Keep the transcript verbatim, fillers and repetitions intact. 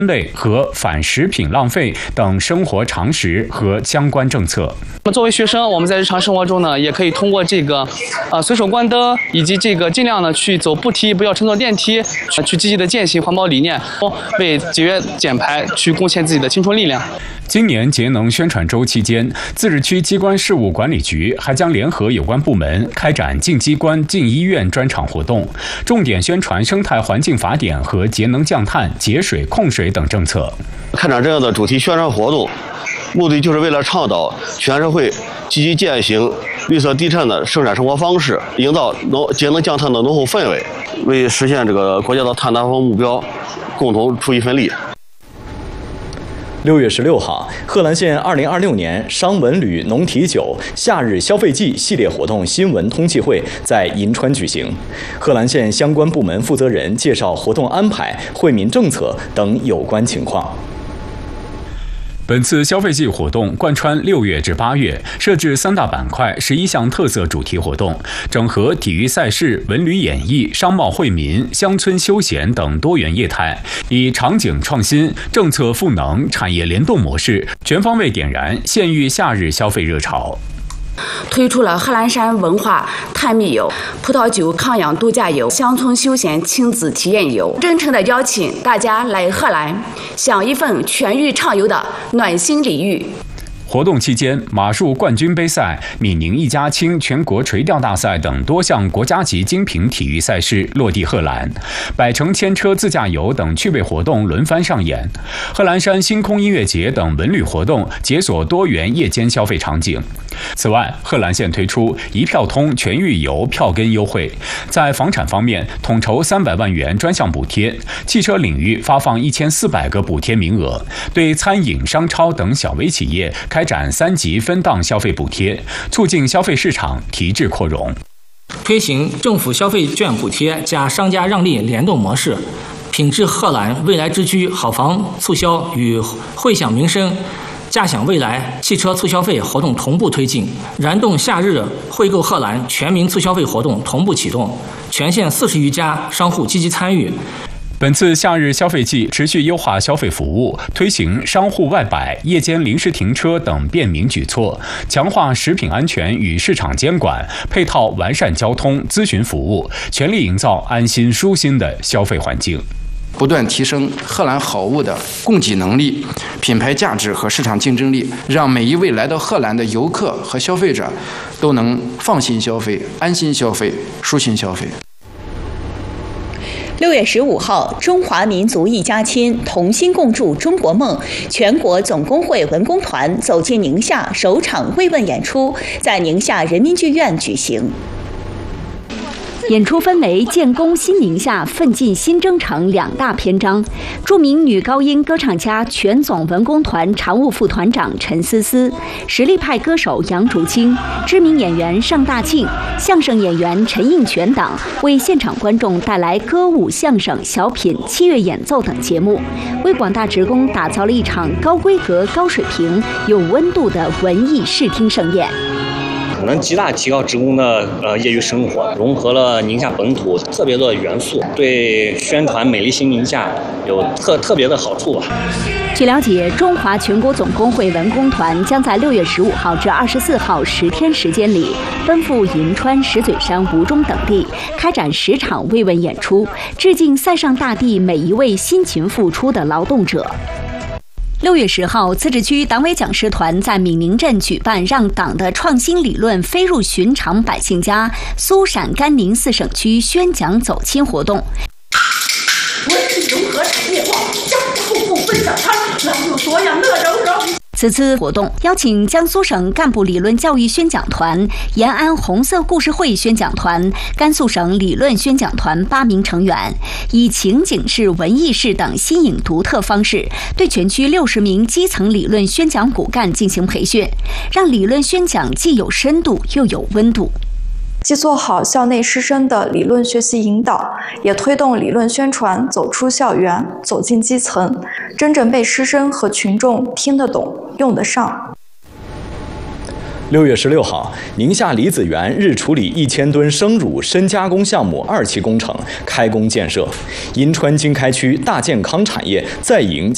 类和反食品浪费等生活常识和相关政策。 那么作为学生，我们在日常生活中呢，也可以通过这个，呃，随手关灯，以及这个尽量呢去走步梯，不要乘坐电梯，呃、去积极的践行环保理念，为节约减排去贡献自己的青春力量。 今年节能宣传周期间，自治区机关事务管理局还将联合有关部门开展进机关、进医院专场活动，重点宣传生态环境法典和节能降碳、节水控水等政策。 开展这样的主题宣传活动，目的就是为了倡导全社会积极践行绿色低碳的生产生活方式，营造农节能降碳的浓厚氛围，为实现这个国家的碳达峰目标共同出一份力。 六月十六号，贺兰县二零二六年商文旅农体酒夏日消费季系列活动新闻通气会在银川举行。贺兰县相关部门负责人介绍活动安排、惠民政策等有关情况。 本次消费季活动贯穿六月至八月，设置三大板块、十一项特色主题活动，整合体育赛事、文旅演艺、商贸惠民、乡村休闲等多元业态，以场景创新、政策赋能、产业联动模式，全方位点燃县域夏日消费热潮。 推出了贺兰山文化探秘游、葡萄酒抗氧度假游、乡村休闲亲子体验游，真诚地邀请大家来贺兰，享一份全域畅游的暖心礼遇。 活动期间，马术冠军杯赛、闽宁一家亲全国垂钓大赛等多项国家级精品体育赛事落地贺兰，百城千车自驾游等趣味活动轮番上演，贺兰山星空音乐节等文旅活动解锁多元夜间消费场景。此外，贺兰县推出一票通全域游票根优惠，在房产方面统筹三百万元专项补贴，汽车领域发放一千四百个补贴名额，对餐饮、商超等小微企业开展三级分档消费补贴，促进消费市场提质扩容。 推行政府消费券补贴加商家让利联动模式，品质贺兰未来之居好房促销与惠享民生驾享未来汽车促消费活动同步推进，燃动夏日惠购贺兰全民促消费活动同步启动，全县四十余家商户积极参与。 本次夏日消费季持续优化消费服务，推行商户外摆、夜间临时停车等便民举措，强化食品安全与市场监管，配套完善交通咨询服务，全力营造安心舒心的消费环境。 不断提升贺兰好物的供给能力、品牌价值和市场竞争力，让每一位来到贺兰的游客和消费者都能放心消费、安心消费、舒心消费。 六月十五号，中华民族一家亲，同心共筑中国梦全国总工会文工团走进宁夏首场慰问演出，在宁夏人民剧院举行。 演出分为建功新宁夏、奋进新征程两大篇章。著名女高音歌唱家、全总文工团常务副团长陈思思，实力派歌手杨竹清，知名演员尚大庆，相声演员陈应全等，为现场观众带来歌舞、相声、小品、器乐演奏等节目，为广大职工打造了一场高规格、高水平、有温度的文艺视听盛宴。 能极大提高职工的呃业余生活，融合了宁夏本土特别的元素，对宣传美丽新宁夏有特特别的好处吧。 据了解，中华全国总工会文工团将在六月十五号至二十四号十天时间里，奔赴银川、石嘴山、吴中等地，开展十场慰问演出，致敬塞上大地每一位辛勤付出的劳动者。六月十号，自治区党委讲师团在闽宁镇举办让党的创新理论飞入寻常百姓家苏陕甘宁四省区宣讲走亲活动。 文体融合产业化，家家户户分享餐，老有所养乐融融。 此次活动邀请江苏省干部理论教育宣讲团、延安红色故事会宣讲团、甘肃省理论宣讲团八名成员，以情景式、文艺式等新颖独特方式，对全区六十名基层理论宣讲骨干进行培训，让理论宣讲既有深度又有温度。 既做好校内师生的理论学习引导，也推动理论宣传走出校园，走进基层，真正被师生和群众听得懂、用得上。 六月十六号，宁夏李子园日处理一千吨生乳深加工项目二期工程开工建设，银川经开区大健康产业再迎